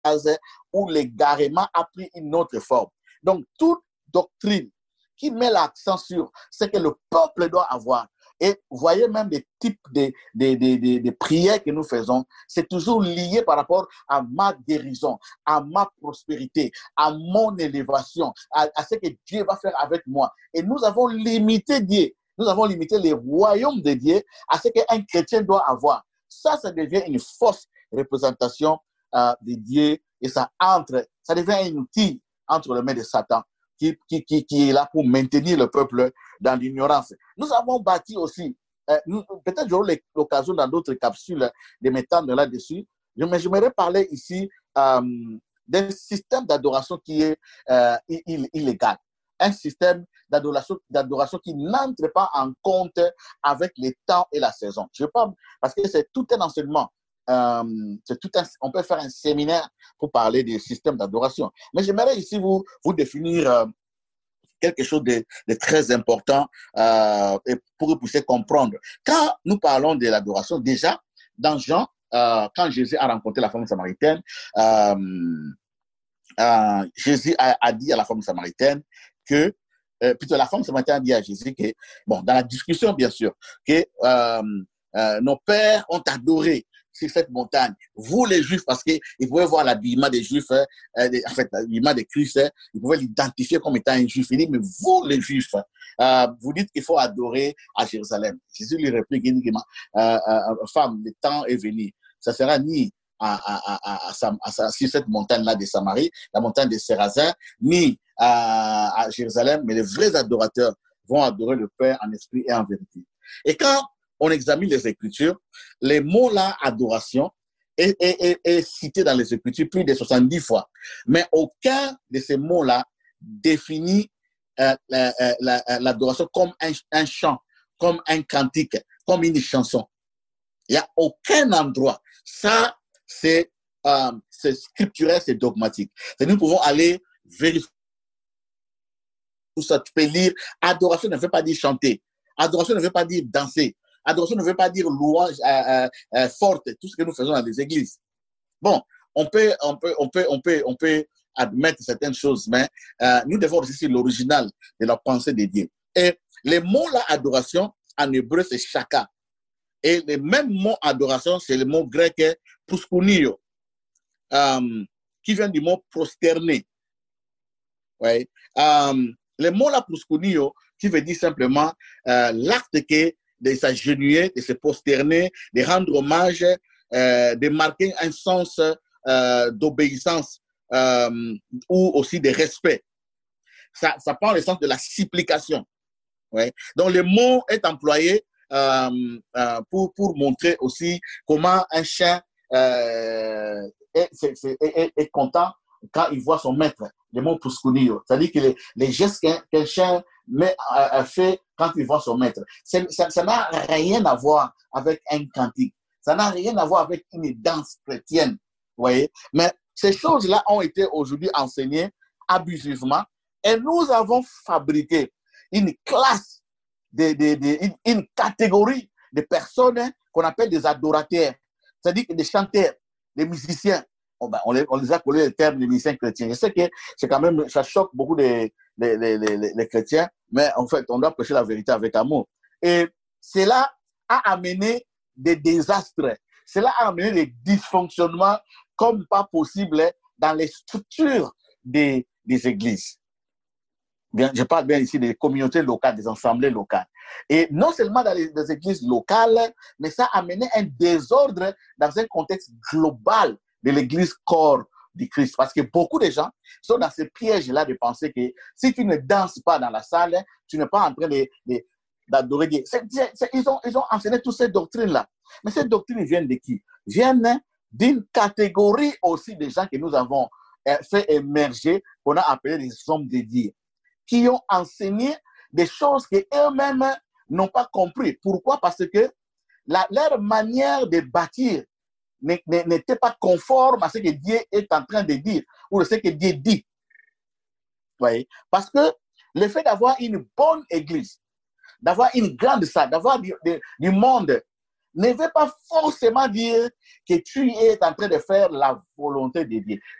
où l'égarement a pris une autre forme. Donc, toute doctrine qui met l'accent sur ce que le peuple doit avoir. Et vous voyez même les types de prières que nous faisons, c'est toujours lié par rapport à ma guérison, à ma prospérité, à mon élévation, à ce que Dieu va faire avec moi. Et nous avons limité Dieu, nous avons limité les royaumes de Dieu à ce qu'un chrétien doit avoir. Ça devient une fausse représentation de Dieu et ça devient un outil entre les mains de Satan. Qui est là pour maintenir le peuple dans l'ignorance. Nous avons bâti aussi, peut-être j'aurai l'occasion dans d'autres capsules de m'étendre là-dessus, mais j'aimerais parler ici d'un système d'adoration qui est illégal. Un système d'adoration qui n'entre pas en compte avec les temps et la saison. Je parle parce que c'est tout un enseignement. On peut faire un séminaire pour parler des systèmes d'adoration. Mais j'aimerais ici vous définir quelque chose de très important et pour que vous puissiez comprendre. Quand nous parlons de l'adoration, déjà, dans Jean, quand Jésus a rencontré la femme samaritaine, Jésus a dit à la femme samaritaine que, plutôt la femme samaritaine a dit à Jésus que, bon, dans la discussion, bien sûr, que nos pères ont adoré sur cette montagne. Vous, les Juifs, parce qu'ils pouvaient voir l'habillement des Juifs, en fait, l'habillement de Christ, ils pouvaient l'identifier comme étant un Juif. Il dit, mais vous, les Juifs, vous dites qu'il faut adorer à Jérusalem. Jésus lui réplique, il dit, femme, le temps est venu. Ça sera ni sur cette montagne-là de Samarie, la montagne de Sérazin, ni à Jérusalem, mais les vrais adorateurs vont adorer le Père en esprit et en vérité. Et quand on examine les Écritures, les mots-là, adoration, est cité dans les Écritures plus de 70 fois. Mais aucun de ces mots-là définit l'adoration comme un chant, comme un cantique, comme une chanson. Il n'y a aucun endroit. Ça, c'est scripturel, c'est dogmatique. Et nous pouvons aller vérifier tout ça. Tu peux lire, adoration ne veut pas dire chanter. Adoration ne veut pas dire danser. Adoration ne veut pas dire louange forte, tout ce que nous faisons dans les églises. Bon, on peut admettre certaines choses, mais nous devons aussi sur l'original de la pensée de Dieu. Et les mots là, adoration, en hébreu, c'est shaka. Et le même mot adoration, c'est le mot grec proskunio, qui vient du mot prosterner. Ouais. Le mot là, proskunio, qui veut dire simplement l'acte de s'agenouiller, de se prosterner, de rendre hommage, de marquer un sens d'obéissance ou aussi de respect. Ça prend le sens de la supplication. Ouais. Donc, le mot est employé pour montrer aussi comment un chien est content quand il voit son maître, le mot proskunio. C'est-à-dire que les gestes qu'un chien fait quand il voit son maître. Ça n'a rien à voir avec un cantique. Ça n'a rien à voir avec une danse chrétienne. Vous voyez? Mais ces choses-là ont été aujourd'hui enseignées abusivement et nous avons fabriqué une classe, une catégorie de personnes qu'on appelle des adorateurs. C'est-à-dire que des chanteurs, des musiciens. On les a collés le terme de musiciens chrétiens. Je sais que c'est quand même, ça choque beaucoup les chrétiens, mais en fait, on doit prêcher la vérité avec amour. Et cela a amené des désastres. Cela a amené des dysfonctionnements comme pas possible dans les structures des églises. Bien, je parle bien ici des communautés locales, des assemblées locales. Et non seulement dans les églises locales, mais ça a amené un désordre dans un contexte global de l'église corps du Christ. Parce que beaucoup de gens sont dans ce piège-là de penser que si tu ne danses pas dans la salle, tu n'es pas en train d'adorer Dieu. Ils ont enseigné toutes ces doctrines-là. Mais ces doctrines viennent de qui? Viennent d'une catégorie aussi de gens que nous avons fait émerger, qu'on a appelé les hommes de Dieu, qui ont enseigné des choses qu'eux-mêmes n'ont pas compris. Pourquoi? Parce que leur manière de bâtir n'était pas conforme à ce que Dieu est en train de dire ou à ce que Dieu dit. Vous voyez? Parce que le fait d'avoir une bonne église, d'avoir une grande salle, d'avoir du monde, ne veut pas forcément dire que tu es en train de faire la volonté de Dieu.